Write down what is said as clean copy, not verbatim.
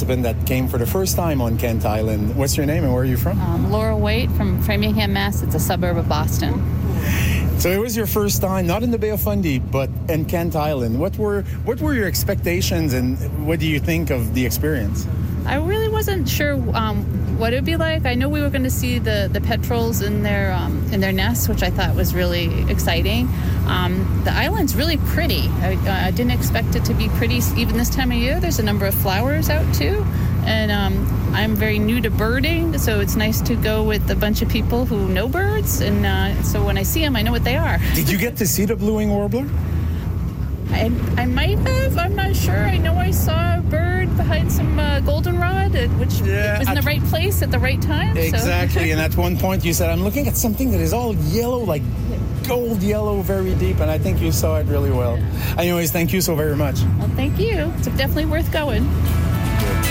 participant that came for the first time on Kent Island. What's your name and where are you from? Laura White from Framingham, Mass. It's a suburb of Boston. So it was your first time, not in the Bay of Fundy, but in Kent Island. What were your expectations and what do you think of the experience? I really wasn't sure what it would be like. I know we were going to see the petrels in their nests, which I thought was really exciting. The island's really pretty. I didn't expect it to be pretty even this time of year. There's a number of flowers out too. And I'm very new to birding, so it's nice to go with a bunch of people who know birds. And so when I see them, I know what they are. Did you get to see the blue-winged warbler? I might have. I'm not sure. I know I saw a bird behind some goldenrod, which was in the right place at the right time. Exactly. So. And at one point you said, I'm looking at something that is all yellow, like gold yellow, very deep. And I think you saw it really well. Anyways, thank you so very much. Well, thank you. It's definitely worth going.